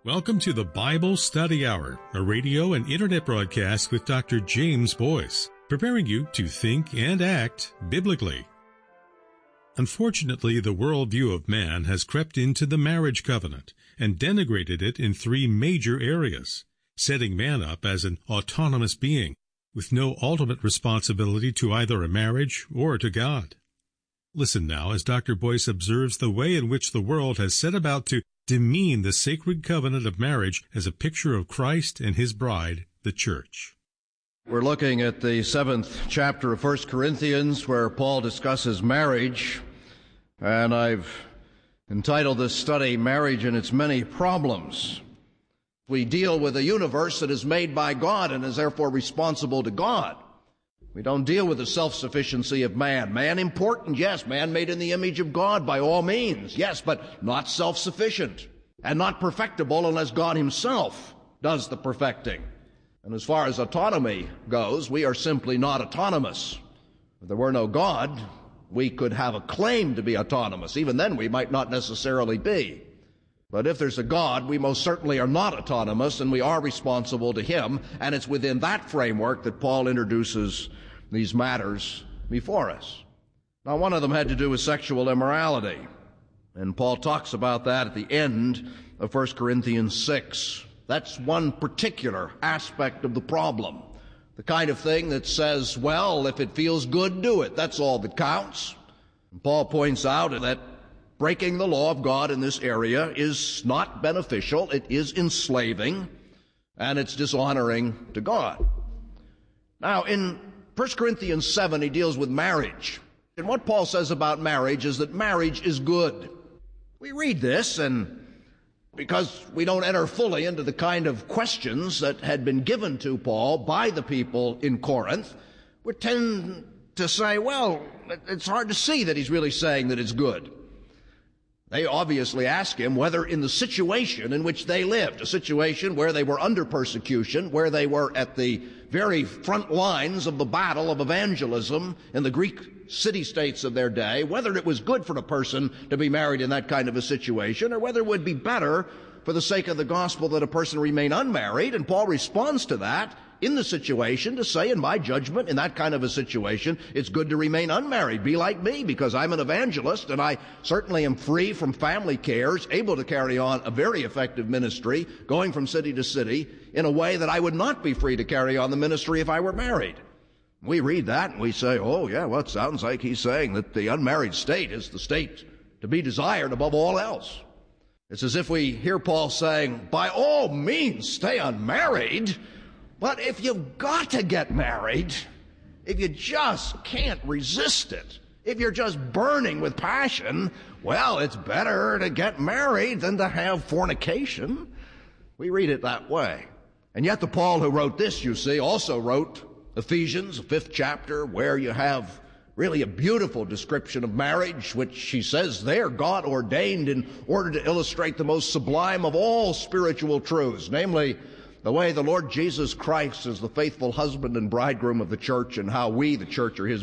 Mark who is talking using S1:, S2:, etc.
S1: Welcome to the Bible Study Hour, a radio and internet broadcast with Dr. James Boyce, preparing you to think and act biblically. Unfortunately, the worldview of man has crept into the marriage covenant and denigrated it in three major areas, setting man up as an autonomous being with no ultimate responsibility to either a marriage or to God. Listen now as Dr. Boyce observes the way in which the world has set about to demean the sacred covenant of marriage as a picture of Christ and his bride, the church.
S2: We're looking at the 7th chapter of 1 Corinthians, where Paul discusses marriage, and I've entitled this study, Marriage and Its Many Problems. We deal with a universe that is made by God and is therefore responsible to God. We don't deal with the self-sufficiency of man. Man important, yes. Man made in the image of God by all means, yes, but not self-sufficient and not perfectible unless God himself does the perfecting. And as far as autonomy goes, we are simply not autonomous. If there were no God, we could have a claim to be autonomous. Even then, we might not necessarily be. But if there's a God, we most certainly are not autonomous, and we are responsible to him, and it's within that framework that Paul introduces these matters before us. Now, one of them had to do with sexual immorality, and Paul talks about that at the end of 1 Corinthians 6. That's one particular aspect of the problem, the kind of thing that says, well, if it feels good, do it. That's all that counts. And Paul points out that breaking the law of God in this area is not beneficial, it is enslaving, and it's dishonoring to God. Now, in 1 Corinthians 7, he deals with marriage. And what Paul says about marriage is that marriage is good. We read this, and because we don't enter fully into the kind of questions that had been given to Paul by the people in Corinth, we tend to say, well, it's hard to see that he's really saying that it's good. They obviously ask him whether in the situation in which they lived, a situation where they were under persecution, where they were at the very front lines of the battle of evangelism in the Greek city-states of their day, whether it was good for a person to be married in that kind of a situation, or whether it would be better for the sake of the gospel that a person remain unmarried. And Paul responds to that in the situation to say, in my judgment, in that kind of a situation, it's good to remain unmarried. Be like me, because I'm an evangelist, and I certainly am free from family cares, able to carry on a very effective ministry, going from city to city, in a way that I would not be free to carry on the ministry if I were married. We read that and we say, oh yeah, well, it sounds like he's saying that the unmarried state is the state to be desired above all else. It's as if we hear Paul saying, by all means stay unmarried, but if you've got to get married, if you just can't resist it, if you're just burning with passion, well, it's better to get married than to have fornication. We read it that way. And yet the Paul who wrote this, you see, also wrote Ephesians, the 5th chapter, where you have really a beautiful description of marriage, which he says there God ordained in order to illustrate the most sublime of all spiritual truths, namely the way the Lord Jesus Christ is the faithful husband and bridegroom of the church, and how we, the church, are his